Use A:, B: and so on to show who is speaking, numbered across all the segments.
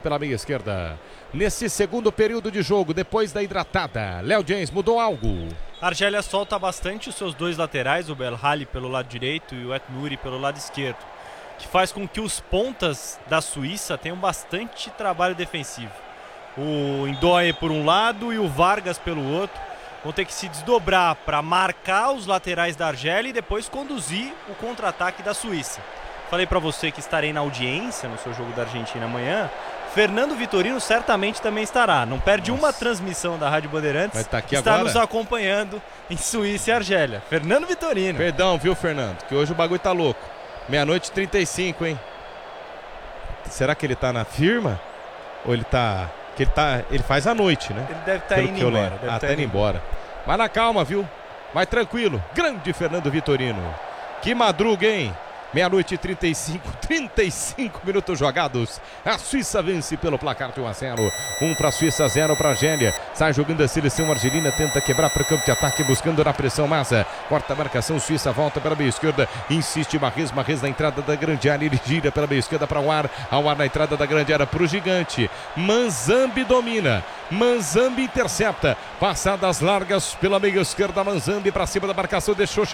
A: pela meia esquerda. Nesse segundo período de jogo, depois da hidratada, Léo James mudou algo.
B: A Argélia solta bastante os seus dois laterais, o Belhali pelo lado direito e o Etnouri pelo lado esquerdo, que faz com que os pontas da Suíça tenham bastante trabalho defensivo. O Ndoye por um lado e o Vargas pelo outro vão ter que se desdobrar para marcar os laterais da Argélia e depois conduzir o contra-ataque da Suíça. Falei para você que estarei na audiência no seu jogo da Argentina amanhã. Fernando Vitorino certamente também estará. Não perde uma transmissão da Rádio Bandeirantes.
A: Está
B: agora nos acompanhando em Suíça e Argélia. Fernando Vitorino.
A: Perdão, viu, Fernando? Que hoje o bagulho tá louco. 00:35, hein? Será que ele tá na firma? Ou ele tá... Ele faz à noite, né?
B: Ele deve estar indo embora.
A: Tá indo embora. Vai na calma, viu? Vai tranquilo. Grande Fernando Vitorino. Que madruga, hein? 00:35, 35 minutos jogados. A Suíça vence pelo placar de 1-0. 1 para a Suíça, 0 para a Argélia. Sai jogando a seleção argelina, tenta quebrar para o campo de ataque, buscando na pressão Massa. Corta a marcação, Suíça volta para a meia esquerda. Insiste Marrez na entrada da grande área. Ele gira pela meia esquerda para o ar. Ao ar na entrada da grande área para o gigante. Manzambi domina. Manzambi intercepta. Passadas largas pela meia esquerda. Manzambi para cima da marcação. Deixou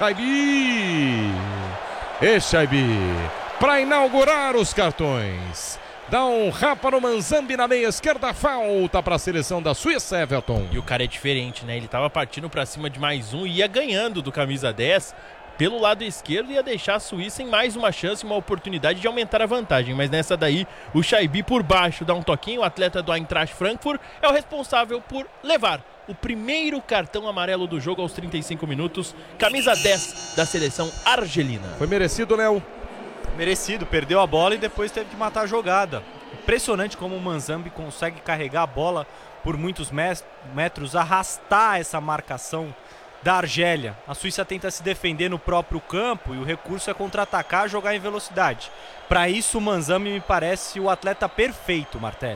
A: Chaibi. Chaibi, para inaugurar os cartões. Dá um rapa no Manzambi na meia esquerda, falta para a seleção da Suíça, Everton.
C: E o cara é diferente, né? Ele tava partindo para cima de mais um e ia ganhando do camisa 10 pelo lado esquerdo, ia deixar a Suíça em mais uma chance, uma oportunidade de aumentar a vantagem. Mas nessa daí, o Chaibi por baixo dá um toquinho, o atleta do Eintracht Frankfurt é o responsável por levar o primeiro cartão amarelo do jogo aos 35 minutos, camisa 10 da seleção argelina.
A: Foi merecido, Léo?
B: Merecido, perdeu a bola e depois teve que matar a jogada. Impressionante como o Manzambi consegue carregar a bola por muitos metros, arrastar essa marcação da Argélia. A Suíça tenta se defender no próprio campo e o recurso é contra-atacar, jogar em velocidade. Para isso o Manzambi me parece o atleta perfeito, Martelli.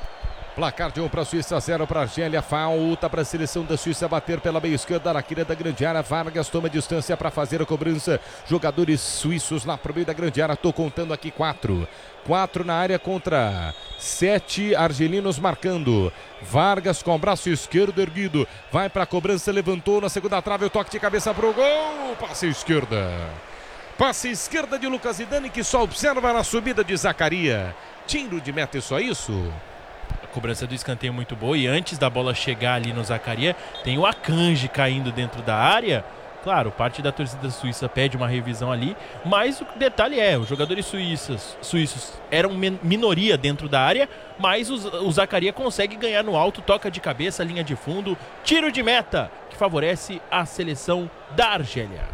A: Placar de 1 para a Suíça, 0 para a Argélia. Falta para a seleção da Suíça bater pela meia esquerda na quina da grande área. Vargas toma distância para fazer a cobrança. Jogadores suíços lá para o meio da grande área. Estou contando aqui 4. 4 na área contra 7 argelinos marcando. Vargas com o braço esquerdo erguido. Vai para a cobrança, levantou na segunda trave. O toque de cabeça para o gol. Passe esquerda. Passe esquerda de Lucas Zidane, que só observa na subida de Zacaria. Tiro de meta, só isso?
C: A cobrança do escanteio é muito boa e antes da bola chegar ali no Zacaria, tem o Akanji caindo dentro da área. Claro, parte da torcida suíça pede uma revisão ali, mas o detalhe é, os jogadores suíços eram minoria dentro da área, mas o Zacaria consegue ganhar no alto, toca de cabeça, linha de fundo, tiro de meta, que favorece a seleção da Argélia.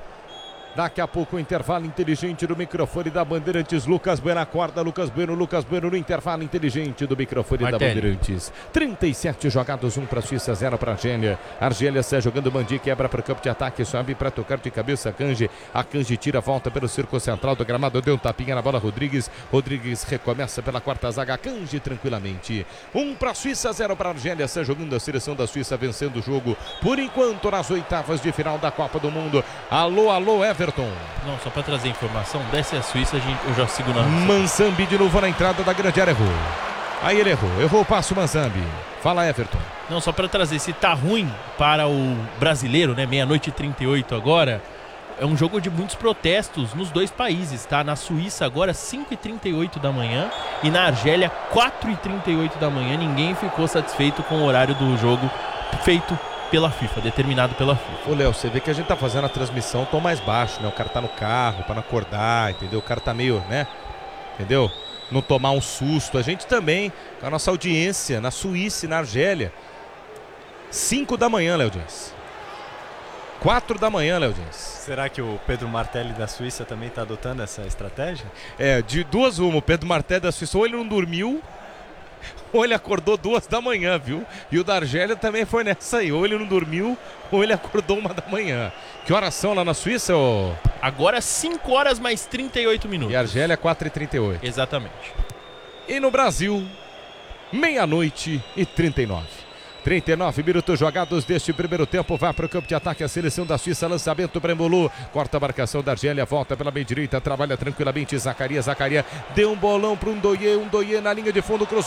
A: Daqui a pouco o intervalo inteligente do microfone da Bandeirantes. Lucas Bueno acorda, Lucas Bueno no intervalo inteligente do microfone da Bandeirantes. 37 jogados, 1 para a Suíça, 0 para a Argélia. Argélia sai jogando Mandi, quebra para o campo de ataque, sobe para tocar de cabeça Akanji. Akanji tira, volta pelo círculo central do gramado, deu um tapinha na bola Rodrigues. Rodrigues recomeça pela quarta zaga, Akanji tranquilamente. 1 para a Suíça, 0 para a Argélia. Sai jogando a seleção da Suíça, vencendo o jogo por enquanto nas oitavas de final da Copa do Mundo. Alô, alô, Everton.
C: Não, só para trazer informação, desce a Suíça, eu já sigo na...
A: Manzambi de novo na entrada da grande área, errou. Aí ele errou o passo Manzambi. Fala, Everton.
C: Não, só para trazer, se tá ruim para o brasileiro, né, 00:38 agora, é um jogo de muitos protestos nos dois países, tá? Na Suíça agora 5h38 da manhã e na Argélia 4h38 da manhã, ninguém ficou satisfeito com o horário do jogo feito pela FIFA, determinado pela FIFA.
A: Ô, Léo, você vê que a gente tá fazendo a transmissão tom mais baixo, né? O cara tá no carro para não acordar, entendeu? O cara tá meio, né? Entendeu? Não tomar um susto. A gente também, com a nossa audiência na Suíça e na Argélia. 5 da manhã, Léo Dias. 4 da manhã, Léo Dias.
B: Será que o Pedro Martelli da Suíça também tá adotando essa estratégia?
A: É, de duas uma. O Pedro Martelli da Suíça, ou ele não dormiu, ou ele acordou 2 da manhã, viu? E o da Argélia também foi nessa aí. Ou ele não dormiu, ou ele acordou 1 da manhã. Que horas são lá na Suíça, ô?
C: Agora 5 horas mais 38 minutos.
A: E a Argélia 4h38.
C: Exatamente.
A: E no Brasil, 00:39. 39 minutos jogados deste primeiro tempo. Vai para o campo de ataque a seleção da Suíça. Lançamento para Embolu. Corta a marcação da Argélia. Volta pela meia direita. Trabalha tranquilamente Zacaria. Zacaria deu um bolão para um Ndoye na linha de fundo. Cruzou.